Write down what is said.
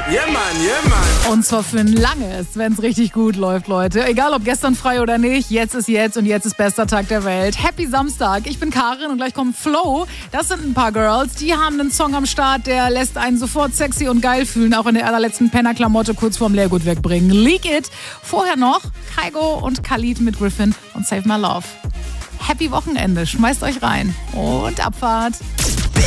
Yeah, Mann, yeah, Mann. Und zwar für ein langes, wenn es richtig gut läuft, Leute. Egal ob gestern frei oder nicht, jetzt ist jetzt und jetzt ist bester Tag der Welt. Happy Samstag. Ich bin Karin und gleich kommt Flo. Das sind ein paar Girls, die haben einen Song am Start, der lässt einen sofort sexy und geil fühlen, auch in der allerletzten Pennerklamotte kurz vorm Leergut wegbringen. Leak It. Vorher noch Kygo und Khalid mit Griffin und Save My Love. Happy Wochenende. Schmeißt euch rein und Abfahrt.